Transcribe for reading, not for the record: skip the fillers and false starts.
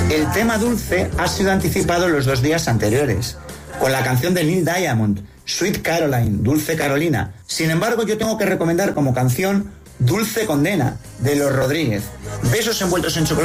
El tema dulce ha sido anticipado los 2 días anteriores, con la canción de Neil Diamond, Sweet Caroline, Dulce Carolina. Sin embargo, yo tengo que recomendar como canción Dulce Condena, de Los Rodríguez. Besos envueltos en chocolate.